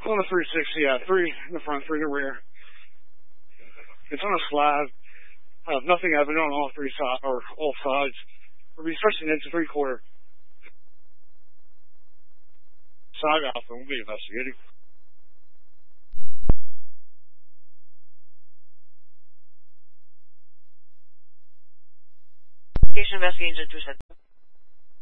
On the 360, yeah, 3 in the front, 3 in the rear. It's on a slab. Nothing evident on all all sides. We'll be stretching into 3/4. Side Alpha, we'll be investigating. Investigating 2-7.